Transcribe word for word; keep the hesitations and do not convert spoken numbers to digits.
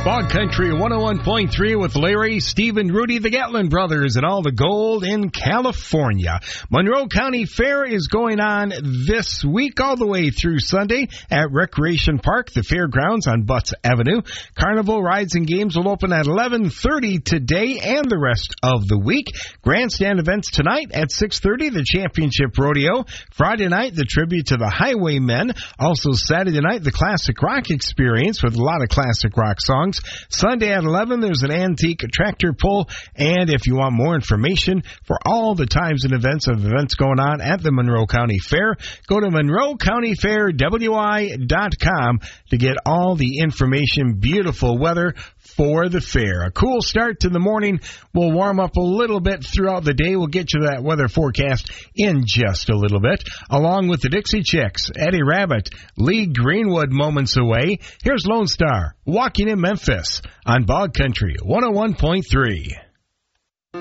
Bog Country one oh one point three with Larry, Steve, and Rudy, the Gatlin brothers, and all the gold in California. Monroe County Fair is going on this week all the way through Sunday at Recreation Park, the fairgrounds on Butts Avenue. Carnival rides and games will open at eleven thirty today and the rest of the week. Grandstand events tonight at six thirty, the Championship Rodeo. Friday night, the tribute to the Highwaymen. Also Saturday night, the Classic Rock Experience with a lot of classic rock songs. Sunday at eleven, there's an antique tractor pull. And if you want more information for all the times and events of events going on at the Monroe County Fair, go to monroe county fair w i dot com to get all the information. Beautiful weather for the fair. A cool start to the morning. We'll warm up a little bit throughout the day. We'll get you that weather forecast in just a little bit. Along with the Dixie Chicks, Eddie Rabbit, Lee Greenwood moments away. Here's Lone Star, Walking in Memphis on Bog Country one oh one point three.